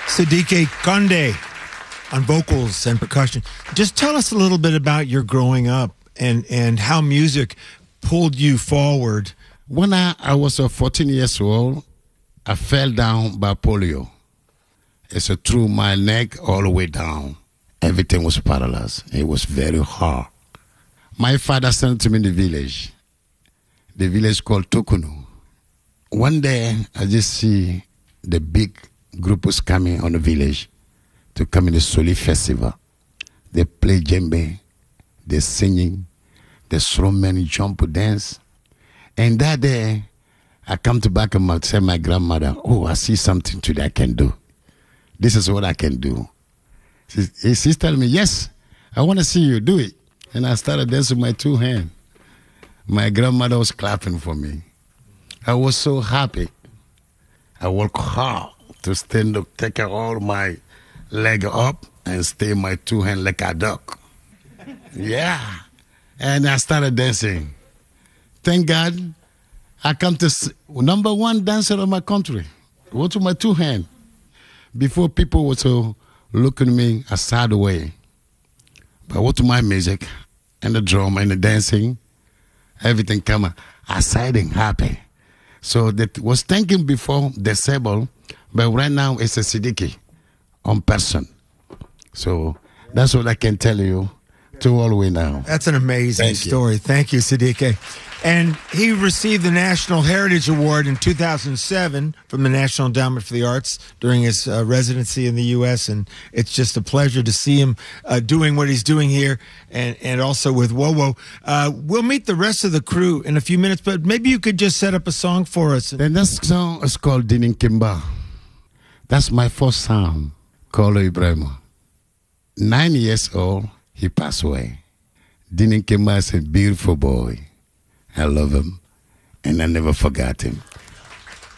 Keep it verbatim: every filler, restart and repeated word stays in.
Siddique Konde on vocals and percussion. Just tell us a little bit about your growing up and, and how music pulled you forward. When I, I was uh, fourteen years old, I fell down by polio. It's uh, through my neck all the way down. Everything was paralyzed. It was very hard. My father sent to me in the village, the village called Tokunu. One day, I just see the big group was coming on the village to come in the Soli festival. They play djembe, they singing, they throw many jump dance. And that day, I come to back and tell my grandmother, oh, I see something today I can do. This is what I can do. She, she's telling me, yes, I want to see you do it. And I started dancing with my two hands. My grandmother was clapping for me. I was so happy. I worked hard to stand up, take all my leg up and stay my two hands like a duck. Yeah. And I started dancing. Thank God, I come to number one dancer of my country. What's with my two hands? Before people were to look at me a sad way. But what to my music and the drum and the dancing, everything come aside and happy. So that was thinking before disabled, but right now it's a Siddique on person. So that's what I can tell you to all the way now. That's an amazing Thank story. you. Thank you, Siddique. And he received the National Heritage Award in two thousand seven from the National Endowment for the Arts during his uh, residency in the U S, and it's just a pleasure to see him uh, doing what he's doing here, and, and also with WoWo. Uh, we'll meet the rest of the crew in a few minutes, but maybe you could just set up a song for us. The next song is called Dinin Kimba. That's my first song, Kolo Ibrahim. Nine years old, he passed away. Dinin Kimba is a beautiful boy. I love him, and I never forgot him.